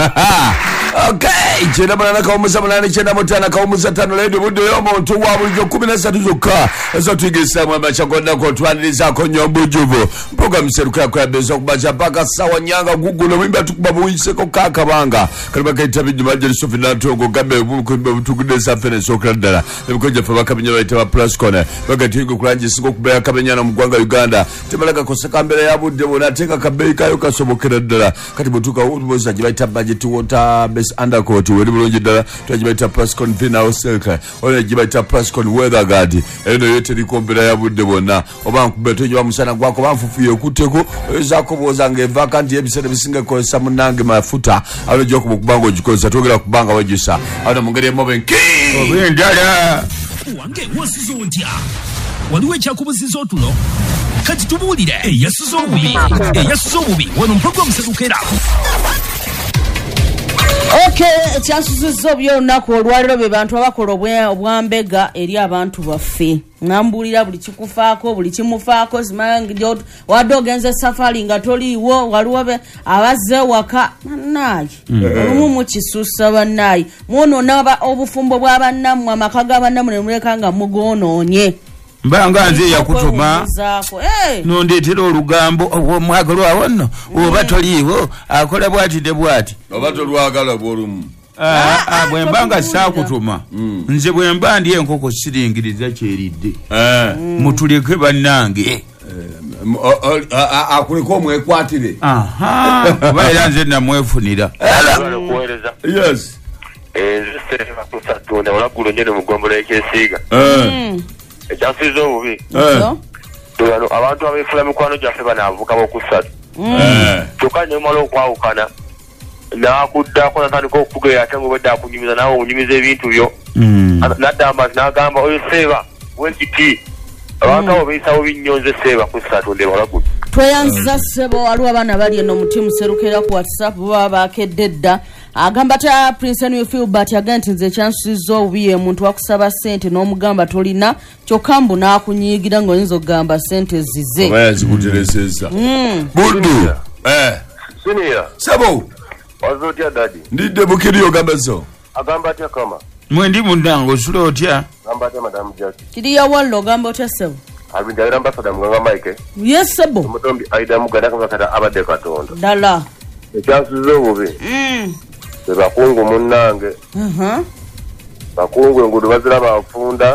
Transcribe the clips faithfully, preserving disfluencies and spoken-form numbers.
Okay, chena bana kaumuza mulani chena mutana kaumuza tano leo budde yo muntu wa bulijo kumi na tatu zokka ezo twigisa mu abachagonda ko twaniriza ko nyombo juvo mpoga mseruka kwa bezo kubacha paka sawa nyanga gugulo wimba tukubabuyise ko kakabanga kalba kaita bijuma je sofina tongo gabe bukumbe butukudesa fene sokradala ebikoje fa bakabinyo baita plus kone bagatingo kulanje singo kubaya kabenyana mu Gwanga Uganda temalaka koseka mbere ya budde bonateka kabei kayo kasobokera dala kati butuka ubuza jibaita budget water base undercoat wali bulonje dala twajibaita plus convener circle ole jibaita plus con weather guard eno yote likombera ya budde bona obanku beto jwa musana gwako banfufuye kuteko ezako bozange vacant ebisere bisinga ko samunange mafuta alo joko mukubango jikoza togera kubanga wajisa ana mungere mobenki obendala wange wasizontia waliwe chakubuzizo tulo kati tubulire eyasuzo bubi eyasuzo bubi wano mpoko msedukera. Okay, chansuzo byo nako olwaliro be bantu abakola obwambega eri abantu baffe ngambulira buli kikufaako buli kimufaako simangi wadogenze safari nga toliwo waliwo abazze waka nayi olumu mu kisusa bannayi muno naba obufumbo bw'abannammwe amaka g'abannammwe ne muleka nga mugonoonye mbanga nze yakutuma nondetera olugambo omwagalo awono oba toliwo akola bwati de bwati oba tolwagala bwolumu ah bwe mbanga saakutuma nze bwe mba ndi enkoko siringiriza kyeridde mutuleke bannange akuliko omwekwatire aha kubaera nze namwefunira yes nze bakusatunda olagulo nyene mugombola ekyesiiga ekyasiza obubi tulano abantu abefula mikwano gyaffe banaavuka bokusatu kyokka nyemala okwawukana nakuddako natandika okugeya ate ngobedde akunyumiza nawe onyumiza ebintu byo naddamba nti nagamba oyo seeba wentiti abantu abo beyisawo binyonze seeba kusatu nde balagulo tweyanziza ssebo waliwo abaana bali eno muti muserukira ku WhatsApp baba bakedde dda agamba ta Prince Henry Philbert agamba nti nze kyansusiza obubi omuntu wakusaba ssente n'omugamba tolina kyokka mbu n'akunyiigira ng'oyinza okugamba ssente zize oba yazikutereseza buddu siniya sebo waza otya dadi ndidde bukiri ogamba so agamba atya kama mwe ndi mundango osula otya agamba atya madamu jaki kiriya wallo ogamba otya sebo abinjabira ambasada muganga Mike yes sebo omutombi aida muganda kakata abadde katonda ddala ekyansusiza obubi be bakungu munnange bakungu engudu bazira bafunda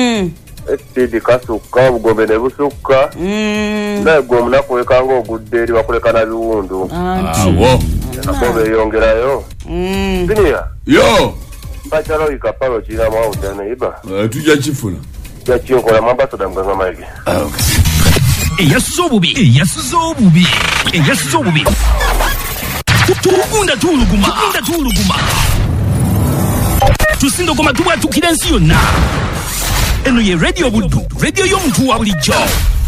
esidi kasukka obugombe ne busukka naye gwe omunaku wekanga ogudde eri bakuleka na biwundu awo nako beeyongerayo siniya yo mbakyalo ikapalo kirinamu awudana iba tujja kifuna kyakinkola mwambasada muganga Mike eyasuza obubi eyasuza obubi eyasuza obubi tugunda tuluguma tugunda tuluguma tusindogoma tubwatukira ensi yonna eno ye radio buddu radio y'omuntu wa bulijjo